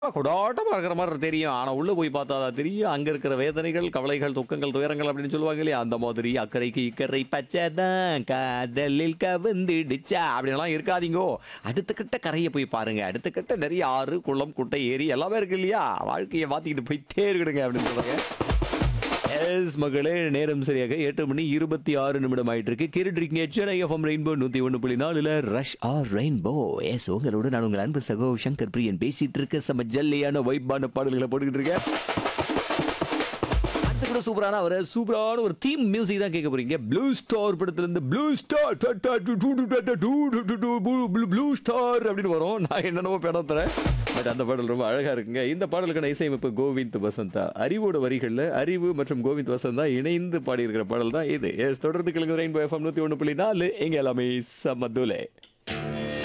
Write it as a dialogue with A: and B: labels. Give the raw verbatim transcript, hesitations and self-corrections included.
A: கொடாட்டமா இருக்கிற மாதிரி தெரியும். ஆனா உள்ள போய் பார்த்தா தான் தெரியும். அங்க இருக்கிற வேதனைகள், கவலைகள், துக்கங்கள், துயரங்கள் அப்படின்னு சொல்லுவாங்க இல்லையா? அந்த மாதிரி அக்கறைக்கு இக்கரை பச்சை தான் காதலில் கவர்ந்திடுச்சா அப்படின்லாம் இருக்காதீங்கோ. அடுத்த கட்ட கரைய போய் பாருங்க. அடுத்த கட்ட நிறைய ஆறு, குளம், குட்டை, ஏரி எல்லாமே இருக்கு இல்லையா? வாழ்க்கைய மாத்திக்கிட்டு போயிட்டே இருக்கணுங்க அப்படின்னு சொல்றாங்க. எஸ் மகளே, நேரம் சரியாக எட்டு மணி இருபத்தி ஆறு நிமிடம் ஆயிட்டு இருக்கு. கேட்டுருக்கீங்க சென்னை எஃப்எம் ரெயின்போ நூத்தி ஒன்று புள்ளி நாலுல ரஷ் ஆர் ரெயின்போ. எஸ் உங்களோட நான் உங்கள் அன்பு சகோ சங்கர் பிரியன் பேசிட்டு இருக்க செம்ம ஜல்லியான வைப்பான பாடல்களை போட்டுக்கிட்டு இருக்கேன். அடுத்து கூட சூப்பரான ஒரு சூப்பரான ஒரு தீம் மியூசிக் தான் கேட்க போறீங்க. ப்ளூ ஸ்டார் படத்துல இருந்து ப்ளூ ஸ்டார் ப்ளூ ஸ்டார் அப்படின்னு வரும். நான் என்னென்னமோ படம் தரேன். பட் அந்த பாடல் ரொம்ப அழகா இருக்குங்க. இந்த பாடலுக்கான இசையமைப்பு கோவிந்த் வசந்தா. அறிவோட வரிகள்ல அறிவு மற்றும் கோவிந்த் வசந்தா இணைந்து பாடியிருக்கிற பாடல் தான் இது. எஸ் தொடர்ந்து கிழங்கு ரெயின்போ எஃப்எம் நூத்தி ஒன்று புள்ளி நாலு எங்க எல்லாமே சமதுலே.